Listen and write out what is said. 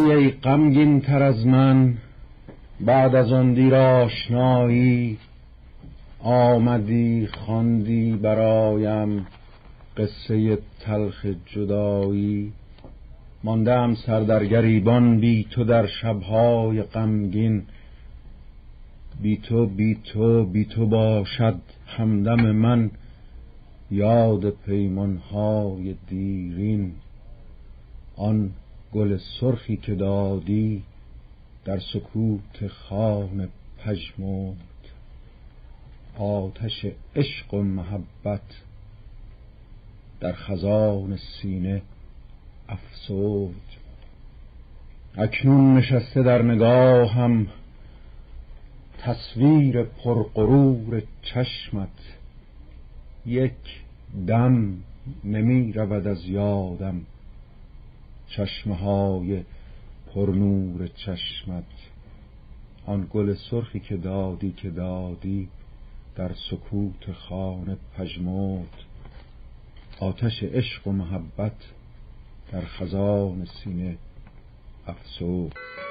ای غمگین تر از من، بعد از آن دیر آشنایی آمدی خواندی برایم قصه تلخ جدایی. ماندم سر در گریبان بی تو در شبهای غمگین، بی تو بی تو بی تو باشد همدم من یاد پیمانهای دیرین. آن گل سرخی که دادی در سکوت خانه پژمرد، آتش عشق و محبت در خزان سینه افسرد. اکنون نشسته در نگاهم تصویر پرغرور چشمت، یک دم نمی رود از یادم چشمهای پرنور چشمت. آن گل سرخی که دادی در سکوت خانه پژمرد، آتش عشق و محبت در خزان سینه افسرد.